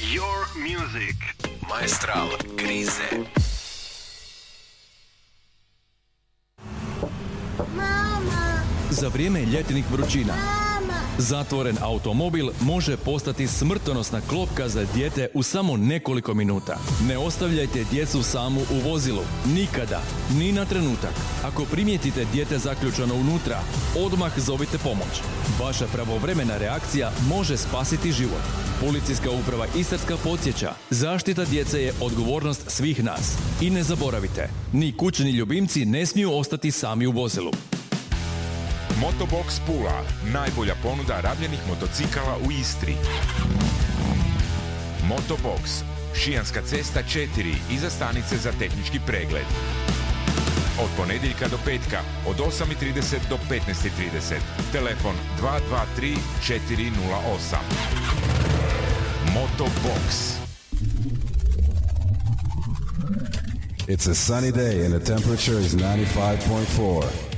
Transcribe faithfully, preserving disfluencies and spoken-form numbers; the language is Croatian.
Your Music. Maestral Krize. Mama. Za vrijeme ljetnih vrućina Mama. zatvoren automobil može postati smrtonosna klopka za dijete u samo nekoliko minuta. Ne ostavljajte djecu samu u vozilu. Nikada. Ni na trenutak. Ako primijetite dijete zaključano unutra, odmah zovite pomoć. Vaša pravovremena reakcija može spasiti život. Policijska uprava Istarska podsjeća, zaštita djece je odgovornost svih nas. I ne zaboravite, ni kućni ljubimci ne smiju ostati sami u vozilu. Motobox Pula, najbolja ponuda rabljenih motocikala u Istri. Motobox, Šijanska cesta četiri, iza stanice za tehnički pregled. Od ponedjeljka do petka, od osam i trideset do petnaest i trideset. Telefon dva dva tri četiri nula osam. Motobox. It's a sunny day and the temperature is ninety-five point four.